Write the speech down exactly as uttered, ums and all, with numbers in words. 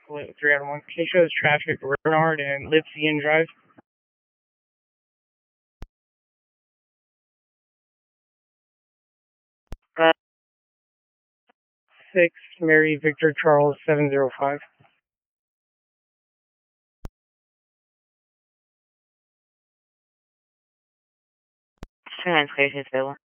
Flight three out of one. Can you show us traffic Renard and Lipsian Drive? Uh, six Mary Victor Charles seven zero five. Two nine clear to Villa.